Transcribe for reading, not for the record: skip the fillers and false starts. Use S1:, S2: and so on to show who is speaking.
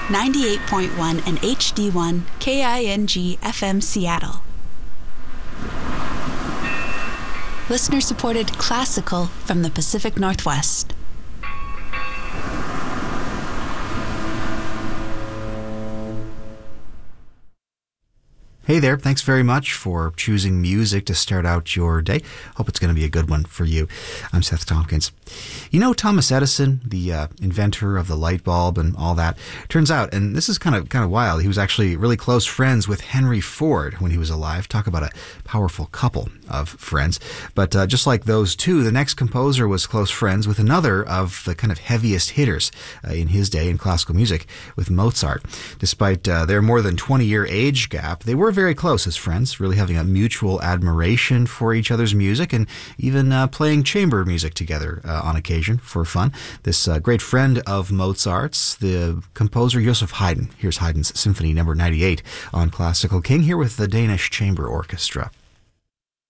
S1: 98.1 and HD1 KING FM Seattle. Listener-supported classical from the Pacific Northwest.
S2: Hey there, thanks very much for choosing music to start out your day. Hope it's going to be a good one for you. I'm Seth Tompkins. You know Thomas Edison, the inventor of the light bulb and all that? Turns out, and this is kind of wild, he was actually really close friends with Henry Ford when he was alive. Talk about a powerful couple of friends. But just like those two, the next composer was close friends with another of the kind of heaviest hitters in his day in classical music, with Mozart. Despite their more than 20-year age gap, they were very close as friends, really having a mutual admiration for each other's music and even playing chamber music together on occasion for fun. This great friend of Mozart's, the composer Joseph Haydn. Here's Haydn's Symphony No. 98 on Classical King, here with the Danish Chamber Orchestra.